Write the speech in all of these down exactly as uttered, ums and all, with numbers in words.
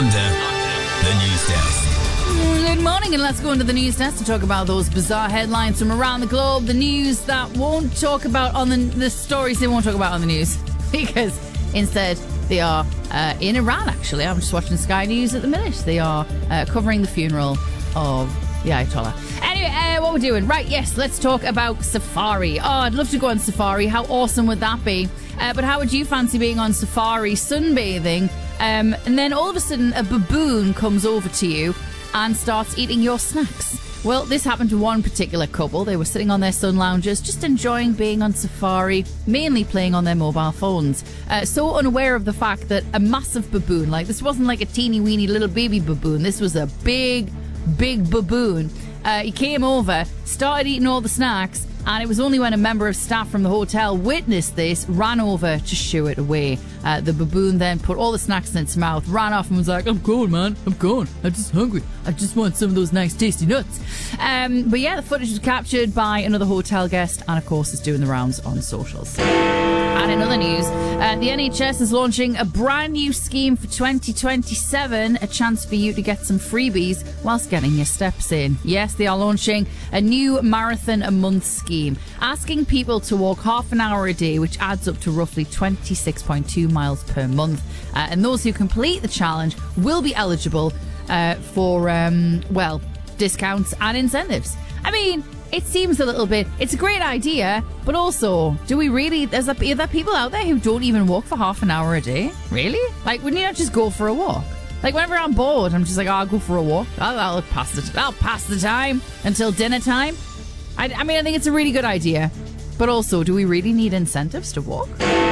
Under the News Desk. Good morning, and let's go into the news desk to talk about those bizarre headlines from around the globe. The news that won't talk about on the, the stories they won't talk about on the news, because instead they are uh, in Iran, actually. I'm just watching Sky News at the minute. They are uh, covering the funeral of the Ayatollah. Anyway, uh, what we're doing, right, yes, let's talk about safari. Oh, I'd love to go on safari. How awesome would that be? Uh, but how would you fancy being on safari sunbathing, um, and then all of a sudden a baboon comes over to you and starts eating your snacks? Well, this happened to one particular couple. They were sitting on their sun loungers, just enjoying being on safari, mainly playing on their mobile phones. Uh, so unaware of the fact that a massive baboon, like this wasn't like a teeny weeny little baby baboon, this was a big, big baboon. Uh, he came over, started eating all the snacks, and it was only when a member of staff from the hotel witnessed this, ran over to shoo it away. Uh, the baboon then put all the snacks in its mouth, ran off and was like, I'm going, man, I'm going. I'm just hungry. I just want some of those nice tasty nuts. Um, but yeah, the footage was captured by another hotel guest and of course is doing the rounds on socials. And in other news, uh, the N H S is launching a brand new scheme for twenty twenty-seven, a chance for you to get some freebies whilst getting your steps in. Yes, they are launching a new marathon a month scheme, asking people to walk half an hour a day, which adds up to roughly twenty-six point two miles per month. Uh, and those who complete the challenge will be eligible uh, for, um, well, discounts and incentives. I mean, it seems a little bit, it's a great idea, but also, do we really, there's a, are there people out there who don't even walk for half an hour a day? Really? Like, wouldn't you not just go for a walk? Like, whenever I'm bored, I'm just like, oh, I'll go for a walk. I'll, I'll, pass, the, I'll pass the time until dinner time. I, I mean, I think it's a really good idea. But also, do we really need incentives to walk?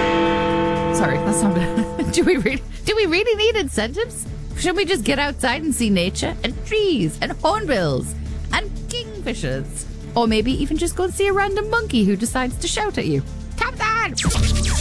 Sorry, that's not good. do, we really, do we really need incentives? Should we just get outside and see nature and trees and hornbills and kingfishers? Or maybe even just go and see a random monkey who decides to shout at you. Come down!